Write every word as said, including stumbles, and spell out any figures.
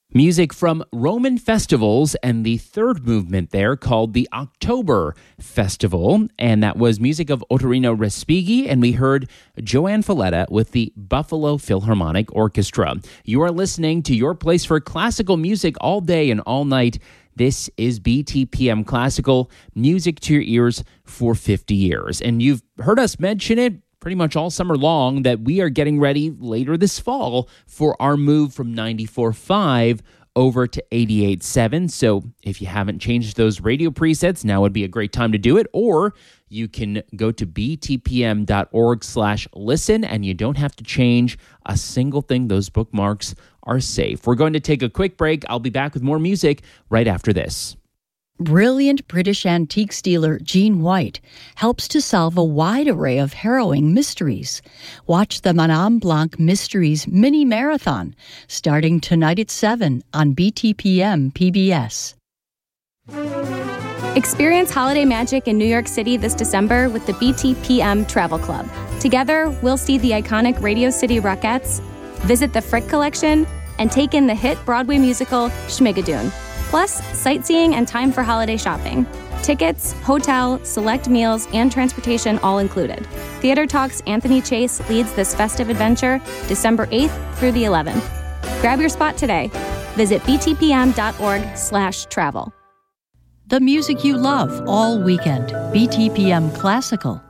Music from Roman festivals and the third movement there called the October Festival. And that was music of Ottorino Respighi. And we heard Joanne Falletta with the Buffalo Philharmonic Orchestra. You are listening to your place for classical music all day and all night. This is B T P M Classical, music to your ears for fifty years. And you've heard us mention it pretty much all summer long that we are getting ready later this fall for our move from ninety-four point five over to eighty-eight point seven. So if you haven't changed those radio presets, now would be a great time to do it. Or you can go to btpm.org slash listen, and you don't have to change a single thing. Those bookmarks are safe. We're going to take a quick break. I'll be back with more music right after this. Brilliant British antiques dealer Jean White helps to solve a wide array of harrowing mysteries. Watch the Madame Blanc Mysteries Mini Marathon starting tonight at seven on B T P M P B S. Experience holiday magic in New York City this December with the B T P M Travel Club. Together, we'll see the iconic Radio City Rockettes, visit the Frick Collection, and take in the hit Broadway musical Schmigadoon. Plus, sightseeing and time for holiday shopping. Tickets, hotel, select meals, and transportation all included. Theater Talk's Anthony Chase leads this festive adventure December eighth through the eleventh. Grab your spot today. Visit btpm.org slash travel. The music you love all weekend. B T P M Classical.